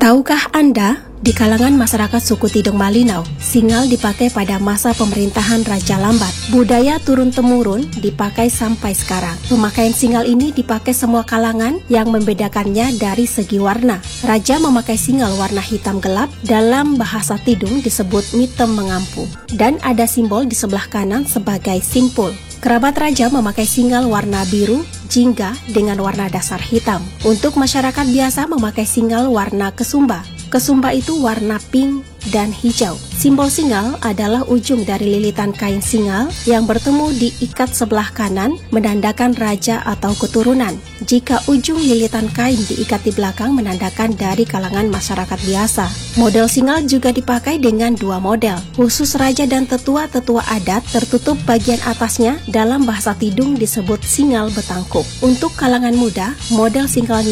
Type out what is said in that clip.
Tahukah Anda, di kalangan masyarakat suku Tidung Malinau, singal dipakai pada masa pemerintahan Raja Lambat. Budaya turun-temurun dipakai sampai sekarang. Pemakaian singal ini dipakai semua kalangan yang membedakannya dari segi warna. Raja memakai singal warna hitam gelap, dalam bahasa Tidung disebut mitem mengampu. Dan ada simbol di sebelah kanan sebagai simpul. Kerabat raja memakai singal warna biru, jingga dengan warna dasar hitam. Untuk masyarakat biasa memakai singal warna kesumba. Kesumba itu warna pink dan hijau. Simbol singal adalah ujung dari lilitan kain singal yang bertemu di ikat sebelah kanan menandakan raja atau keturunan. Jika ujung lilitan kain diikat di belakang menandakan dari kalangan masyarakat biasa. Model singal juga dipakai dengan dua model. Khusus raja dan tetua-tetua adat tertutup bagian atasnya dalam bahasa Tidung disebut singal betangkup. Untuk kalangan muda, model singalnya